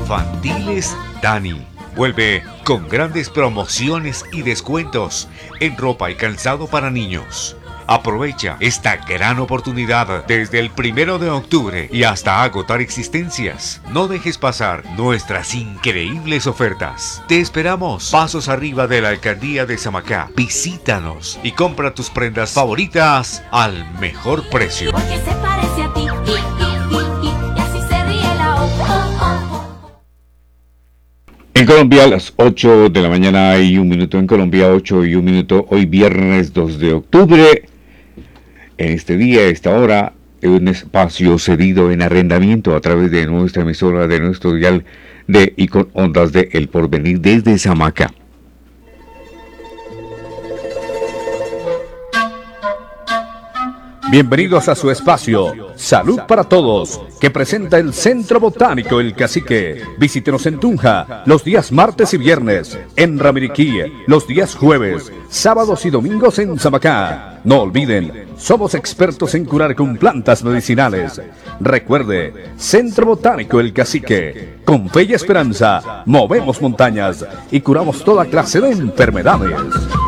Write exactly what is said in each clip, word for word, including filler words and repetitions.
Infantiles Dani. Vuelve con grandes promociones y descuentos en ropa y calzado para niños. Aprovecha esta gran oportunidad desde el primero de octubre y hasta agotar existencias. No dejes pasar nuestras increíbles ofertas. Te esperamos pasos arriba de la alcaldía de Samacá. Visítanos y compra tus prendas favoritas al mejor precio. Porque se parece a ti y, y, y, y, y así se ríe la oh, oh, oh. En Colombia a las ocho de la mañana y un minuto. En Colombia ocho y un minuto. Hoy viernes dos de octubre. En este día, a esta hora, un espacio cedido en arrendamiento a través de nuestra emisora, de nuestro dial de y con ondas de El Porvenir desde Samacá. Bienvenidos a su espacio Salud para Todos, que presenta el Centro Botánico El Cacique. Visítenos en Tunja los días martes y viernes, en Ramiriquí los días jueves, sábados y domingos en Samacá. No olviden, somos expertos en curar con plantas medicinales. Recuerde, Centro Botánico El Cacique. Con fe y esperanza, movemos montañas y curamos toda clase de enfermedades.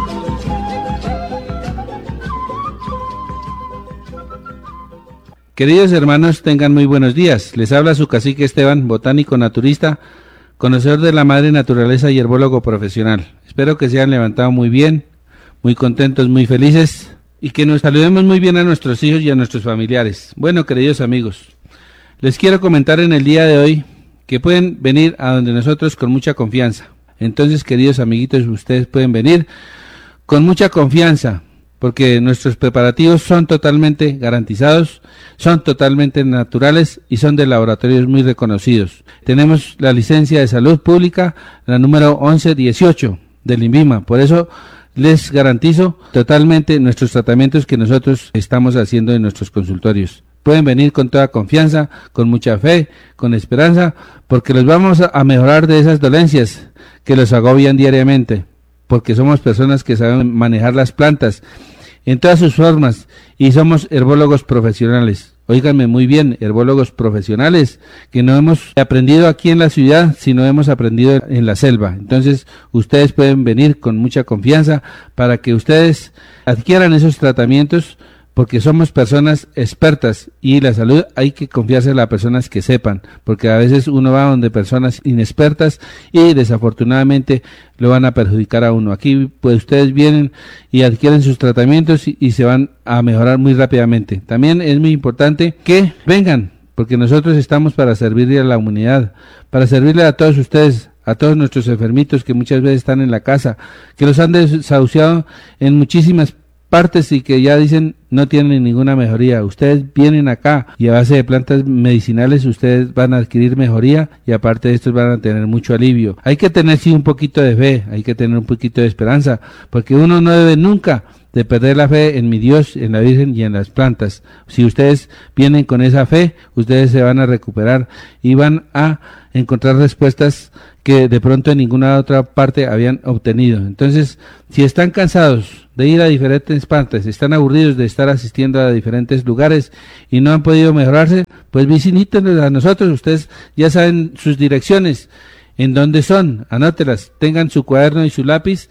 Queridos hermanos, tengan muy buenos días. Les habla su cacique Esteban, botánico naturista, conocedor de la madre naturaleza y herbólogo profesional. Espero que se hayan levantado muy bien, muy contentos, muy felices y que nos saludemos muy bien a nuestros hijos y a nuestros familiares. Bueno, queridos amigos, les quiero comentar en el día de hoy que pueden venir a donde nosotros con mucha confianza. Entonces, queridos amiguitos, ustedes pueden venir con mucha confianza, porque nuestros preparativos son totalmente garantizados, son totalmente naturales y son de laboratorios muy reconocidos. Tenemos la licencia de salud pública, la número once dieciocho del INVIMA, por eso les garantizo totalmente nuestros tratamientos que nosotros estamos haciendo en nuestros consultorios. Pueden venir con toda confianza, con mucha fe, con esperanza, porque los vamos a mejorar de esas dolencias que los agobian diariamente, porque somos personas que saben manejar las plantas en todas sus formas y somos herbólogos profesionales. Óiganme muy bien, herbólogos profesionales que no hemos aprendido aquí en la ciudad, sino hemos aprendido en la selva. Entonces, ustedes pueden venir con mucha confianza para que ustedes adquieran esos tratamientos, porque somos personas expertas y la salud hay que confiarse en las personas que sepan, porque a veces uno va donde personas inexpertas y desafortunadamente lo van a perjudicar a uno. Aquí pues ustedes vienen y adquieren sus tratamientos y, y se van a mejorar muy rápidamente. También es muy importante que vengan, porque nosotros estamos para servirle a la humanidad, para servirle a todos ustedes, a todos nuestros enfermitos que muchas veces están en la casa, que los han desahuciado en muchísimas partes y que ya dicen no tienen ninguna mejoría. Ustedes vienen acá y a base de plantas medicinales ustedes van a adquirir mejoría y aparte de esto van a tener mucho alivio. Hay que tener sí un poquito de fe, hay que tener un poquito de esperanza, porque uno no debe nunca de perder la fe en mi Dios, en la Virgen y en las plantas. Si ustedes vienen con esa fe, ustedes se van a recuperar y van a encontrar respuestas que de pronto en ninguna otra parte habían obtenido. Entonces, si están cansados de ir a diferentes partes, están aburridos de estar asistiendo a diferentes lugares y no han podido mejorarse, pues visítenos a nosotros. Ustedes ya saben sus direcciones, en dónde son, anótelas, tengan su cuaderno y su lápiz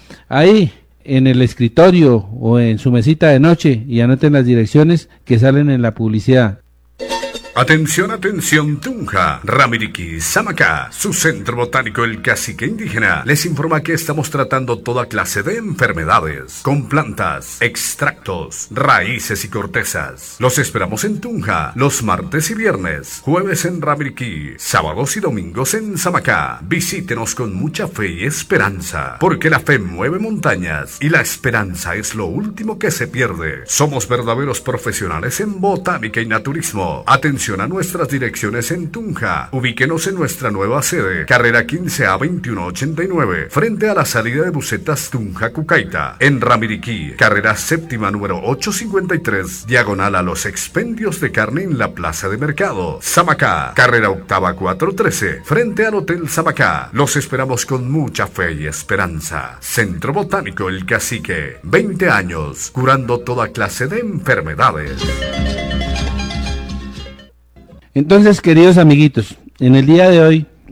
ahí en el escritorio o en su mesita de noche y anoten las direcciones que salen en la publicidad. Atención, atención, Tunja, Ramiriquí, Samacá, su centro botánico El Cacique Indígena les informa que estamos tratando toda clase de enfermedades con plantas, extractos, raíces y cortezas. Los esperamos en Tunja los martes y viernes, jueves en Ramiriquí, sábados y domingos en Samacá. Visítenos con mucha fe y esperanza, porque la fe mueve montañas y la esperanza es lo último que se pierde. Somos verdaderos profesionales en botánica y naturismo. Atención a nuestras direcciones en Tunja. Ubíquenos en nuestra nueva sede, carrera quince A veintiuno ochenta y nueve, frente a la salida de busetas Tunja Cucaita. En Ramiriquí, carrera séptima número ochocientos cincuenta y tres, diagonal a los expendios de carne en la plaza de mercado. Samacá, carrera octava cuatrocientos trece, frente al Hotel Samacá. Los esperamos con mucha fe y esperanza. Centro Botánico El Cacique, veinte años, curando toda clase de enfermedades. Entonces, queridos amiguitos, en el día de hoy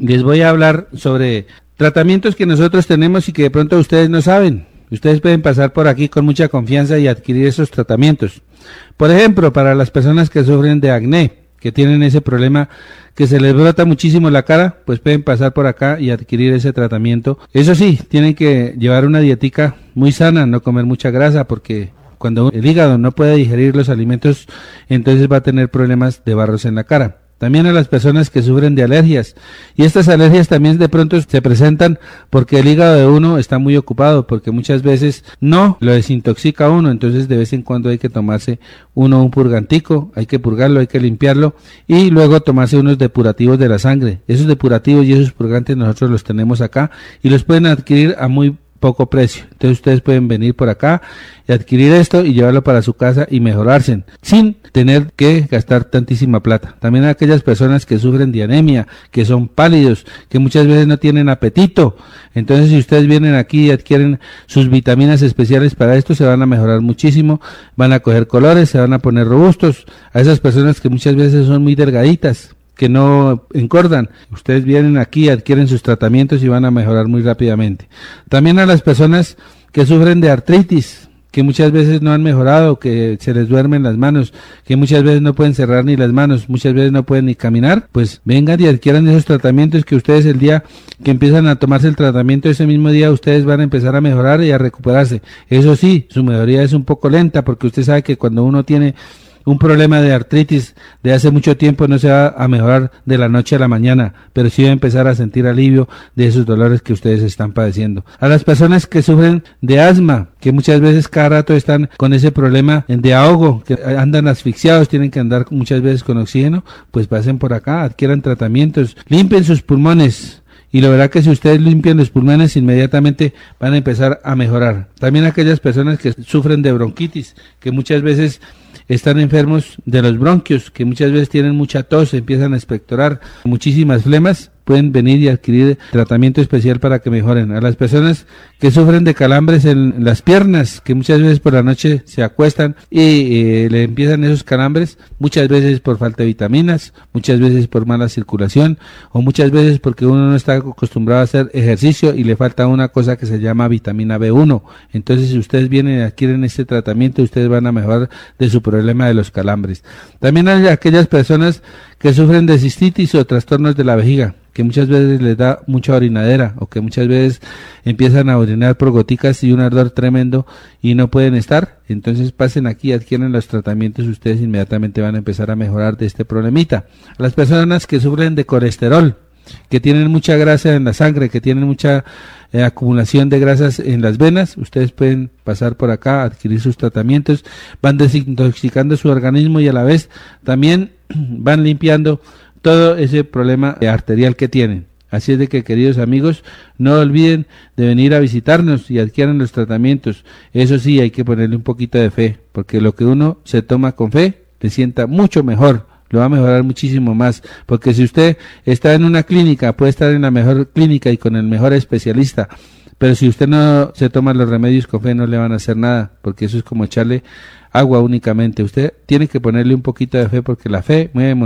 les voy a hablar sobre tratamientos que nosotros tenemos y que de pronto ustedes no saben. Ustedes pueden pasar por aquí con mucha confianza y adquirir esos tratamientos. Por ejemplo, para las personas que sufren de acné, que tienen ese problema que se les brota muchísimo la cara, pues pueden pasar por acá y adquirir ese tratamiento. Eso sí, tienen que llevar una dietica muy sana, no comer mucha grasa, porque cuando el hígado no puede digerir los alimentos, entonces va a tener problemas de barros en la cara. También a las personas que sufren de alergias. Y estas alergias también de pronto se presentan porque el hígado de uno está muy ocupado, porque muchas veces no lo desintoxica uno, entonces de vez en cuando hay que tomarse uno un purgantico, hay que purgarlo, hay que limpiarlo y luego tomarse unos depurativos de la sangre. Esos depurativos y esos purgantes nosotros los tenemos acá y los pueden adquirir a muy poco precio. Entonces ustedes pueden venir por acá y adquirir esto y llevarlo para su casa y mejorarse sin tener que gastar tantísima plata. También a aquellas personas que sufren de anemia, que son pálidos, que muchas veces no tienen apetito. Entonces si ustedes vienen aquí y adquieren sus vitaminas especiales para esto, se van a mejorar muchísimo, van a coger colores, se van a poner robustos. A esas personas que muchas veces son muy delgaditas, que no engordan, ustedes vienen aquí, adquieren sus tratamientos y van a mejorar muy rápidamente. También a las personas que sufren de artritis, que muchas veces no han mejorado, que se les duermen las manos, que muchas veces no pueden cerrar ni las manos, muchas veces no pueden ni caminar, pues vengan y adquieran esos tratamientos que ustedes el día que empiezan a tomarse el tratamiento, ese mismo día ustedes van a empezar a mejorar y a recuperarse. Eso sí, su mejoría es un poco lenta, porque usted sabe que cuando uno tiene un problema de artritis de hace mucho tiempo no se va a mejorar de la noche a la mañana, pero sí va a empezar a sentir alivio de esos dolores que ustedes están padeciendo. A las personas que sufren de asma, que muchas veces cada rato están con ese problema de ahogo, que andan asfixiados, tienen que andar muchas veces con oxígeno, pues pasen por acá, adquieran tratamientos, limpien sus pulmones. Y lo verá que si ustedes limpian los pulmones, inmediatamente van a empezar a mejorar. También aquellas personas que sufren de bronquitis, que muchas veces están enfermos de los bronquios, que muchas veces tienen mucha tos, empiezan a expectorar muchísimas flemas, pueden venir y adquirir tratamiento especial para que mejoren. A las personas que sufren de calambres en las piernas, que muchas veces por la noche se acuestan y eh, le empiezan esos calambres, muchas veces por falta de vitaminas, muchas veces por mala circulación, o muchas veces porque uno no está acostumbrado a hacer ejercicio y le falta una cosa que se llama vitamina B uno. Entonces, si ustedes vienen y adquieren este tratamiento, ustedes van a mejorar de su problema de los calambres. También hay aquellas personas que sufren de cistitis o trastornos de la vejiga, que muchas veces les da mucha orinadera o que muchas veces empiezan a orinar por goticas y un ardor tremendo y no pueden estar. Entonces pasen aquí, adquieren los tratamientos, ustedes inmediatamente van a empezar a mejorar de este problemita. Las personas que sufren de colesterol, que tienen mucha grasa en la sangre, que tienen mucha eh, acumulación de grasas en las venas, ustedes pueden pasar por acá, adquirir sus tratamientos, van desintoxicando su organismo y a la vez también van limpiando todo ese problema arterial que tienen. Así es de que, queridos amigos, no olviden de venir a visitarnos y adquieran los tratamientos. Eso sí, hay que ponerle un poquito de fe, porque lo que uno se toma con fe, le sienta mucho mejor, lo va a mejorar muchísimo más, porque si usted está en una clínica, puede estar en la mejor clínica y con el mejor especialista, pero si usted no se toma los remedios con fe, no le van a hacer nada, porque eso es como echarle agua únicamente. Usted tiene que ponerle un poquito de fe, porque la fe mueve